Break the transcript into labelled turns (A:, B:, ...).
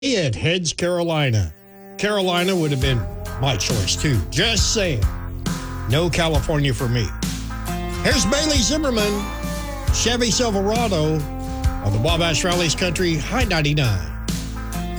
A: at Heads, Carolina. Carolina would have been my choice, too. Just saying. No California for me. Here's Bailey Zimmerman, Chevy Silverado on the Wabash Rallies Country High 99.